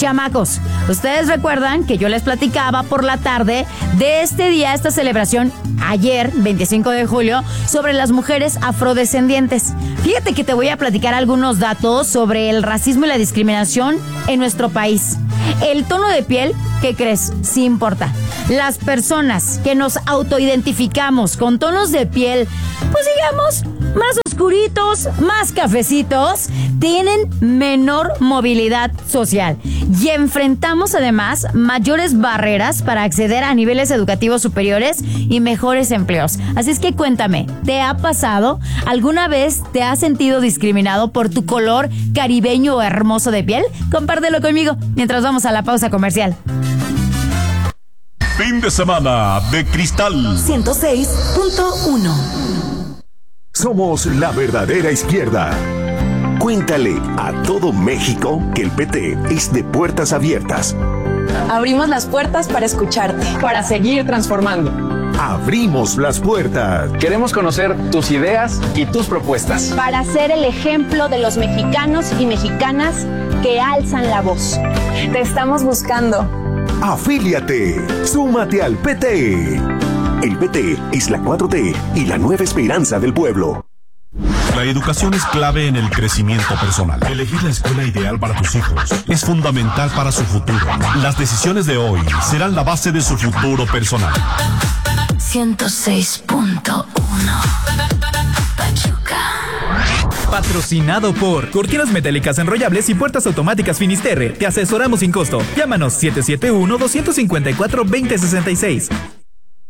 Chamacos, ustedes recuerdan que yo les platicaba por la tarde de este día, esta celebración, ayer, 25 de julio, sobre las mujeres afrodescendientes. Fíjate que te voy a platicar algunos datos sobre el racismo y la discriminación en nuestro país. El tono de piel, ¿qué crees? Sí importa. Las personas que nos autoidentificamos con tonos de piel, pues digamos, más oscuritos, más cafecitos, tienen menor movilidad social y enfrentamos además mayores barreras para acceder a niveles educativos superiores y mejores empleos. Así es que cuéntame, ¿te ha pasado? ¿Alguna vez te has sentido discriminado por tu color caribeño o hermoso de piel? Compártelo conmigo mientras vamos a la pausa comercial. Fin de semana de Cristal 106.1. Somos la verdadera izquierda. Cuéntale a todo México que el PT es de puertas abiertas. Abrimos las puertas para escucharte. Para seguir transformando. Abrimos las puertas. Queremos conocer tus ideas y tus propuestas. Para ser el ejemplo de los mexicanos y mexicanas que alzan la voz. Te estamos buscando. Afíliate. Súmate al PT. El PT es la 4T y la nueva esperanza del pueblo. La educación es clave en el crecimiento personal. Elegir la escuela ideal para tus hijos es fundamental para su futuro. Las decisiones de hoy serán la base de su futuro personal. 106.1. Pachuca. Patrocinado por Cortinas Metálicas Enrollables y Puertas Automáticas Finisterre. Te asesoramos sin costo. Llámanos 771-254-2066.